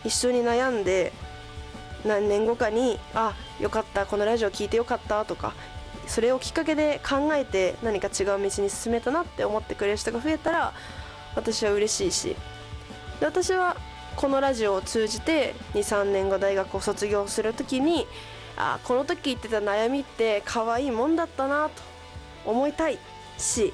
一緒に悩んで、何年後かによかった、このラジオ聞いてよかったとか、それをきっかけで考えて何か違う道に進めたなって思ってくれる人が増えたら私は嬉しいし、で私はこのラジオを通じて 2,3 年後大学を卒業するときにこの時言ってた悩みって可愛いもんだったなと思いたいし、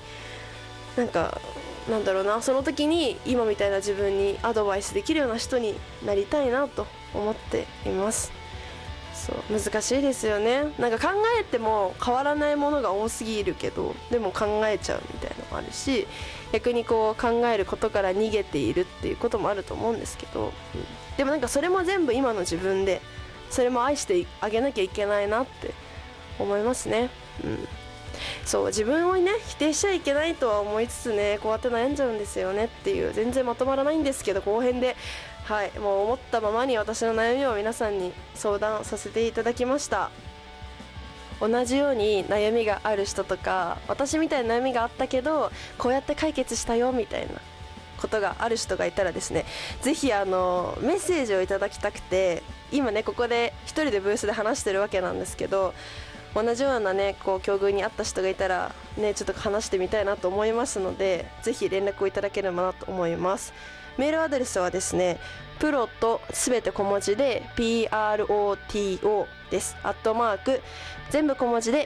なんだろうな、その時に今みたいな自分にアドバイスできるような人になりたいなと思っています。そう難しいですよね。考えても変わらないものが多すぎるけど、でも考えちゃうみたいなのもあるし、逆に考えることから逃げているっていうこともあると思うんですけど、でもそれも全部今の自分で、それも愛してあげなきゃいけないなって思いますね。そう自分をね否定しちゃいけないとは思いつつね、こうやって悩んじゃうんですよねっていう、全然まとまらないんですけど後編でもう思ったままに私の悩みを皆さんに相談させていただきました。同じように悩みがある人とか、私みたいな悩みがあったけどこうやって解決したよみたいなことがある人がいたらですね、ぜひメッセージをいただきたくて、今ねここで一人でブースで話してるわけなんですけど、同じようなね境遇にあった人がいたらねちょっと話してみたいなと思いますので、ぜひ連絡をいただければなと思います。メールアドレスはですね、プロとすべて小文字で PROTO です。全部小文字で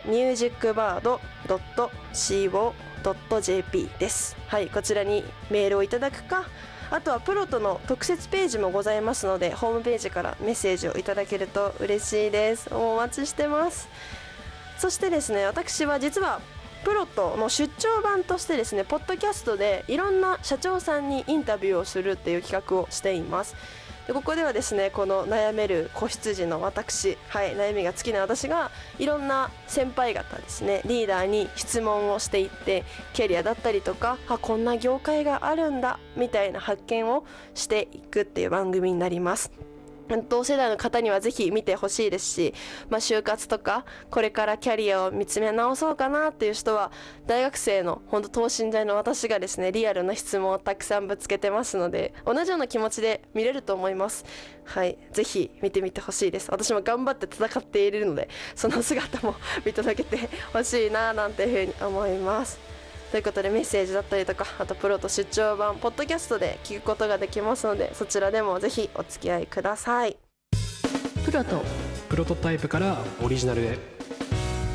musicbird.co.jp です。こちらにメールをいただくか、あとはプロとの特設ページもございますので、ホームページからメッセージをいただけると嬉しいです。お待ちしてます。そしてですね、私は実はプロトの出張版としてですね、ポッドキャストでいろんな社長さんにインタビューをするっていう企画をしています。でここではですね、この悩める子羊の私、悩みが尽きない私がいろんな先輩方ですね、リーダーに質問をしていって、キャリアだったりとか、こんな業界があるんだみたいな発見をしていくっていう番組になります。同世代の方にはぜひ見てほしいですし、就活とかこれからキャリアを見つめ直そうかなっていう人は、大学生の本当等身大の私がですね、リアルな質問をたくさんぶつけてますので、同じような気持ちで見れると思います。ぜひ見てみてほしいです。私も頑張って戦っているので、その姿も見届けてほしいななんていうふうに思います。ということで、メッセージだったりとか、あとプロと出張版ポッドキャストで聞くことができますので、そちらでもぜひお付き合いください。 プロトタイプからオリジナルへ。